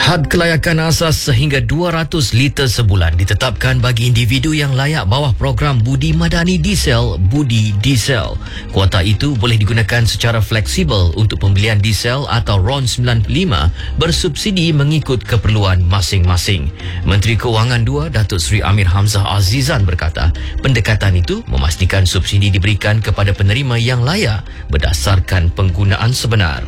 Had kelayakan asas sehingga 200 liter sebulan ditetapkan bagi individu yang layak bawah program Budi Madani Diesel Budi Diesel. Kuota itu boleh digunakan secara fleksibel untuk pembelian diesel atau RON 95 bersubsidi mengikut keperluan masing-masing. Menteri Kewangan II Datuk Seri Amir Hamzah Azizan berkata, pendekatan itu memastikan subsidi diberikan kepada penerima yang layak berdasarkan penggunaan sebenar.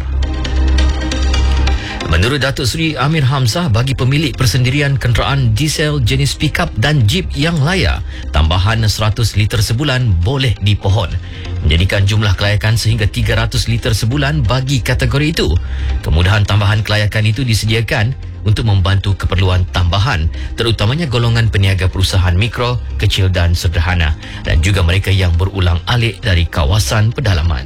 Menurut Datuk Seri Amir Hamzah, bagi pemilik persendirian kenderaan diesel jenis pickup dan jeep yang layak, tambahan 100 liter sebulan boleh dipohon, menjadikan jumlah kelayakan sehingga 300 liter sebulan bagi kategori itu. Kemudahan tambahan kelayakan itu disediakan untuk membantu keperluan tambahan, terutamanya golongan peniaga perusahaan mikro, kecil dan sederhana, dan juga mereka yang berulang-alik dari kawasan pedalaman.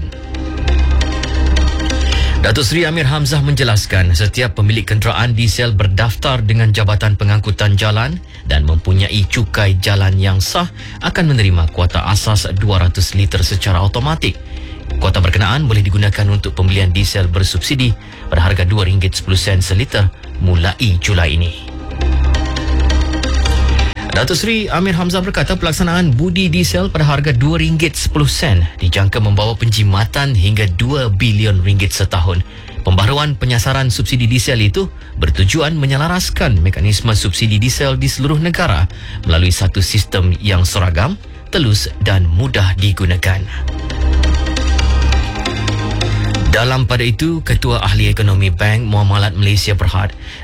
Datuk Seri Amir Hamzah menjelaskan setiap pemilik kenderaan diesel berdaftar dengan Jabatan Pengangkutan Jalan dan mempunyai cukai jalan yang sah akan menerima kuota asas 200 liter secara automatik. Kuota berkenaan boleh digunakan untuk pembelian diesel bersubsidi pada harga RM2.10 seliter mulai Julai ini. Datuk Seri Amir Hamzah berkata pelaksanaan Budi Diesel pada harga RM2.10 dijangka membawa penjimatan hingga RM2 bilion setahun. Pembaharuan penyasaran subsidi diesel itu bertujuan menyelaraskan mekanisme subsidi diesel di seluruh negara melalui satu sistem yang seragam, telus dan mudah digunakan. Dalam pada itu, Ketua Ahli Ekonomi Bank Muamalat Malaysia Berhad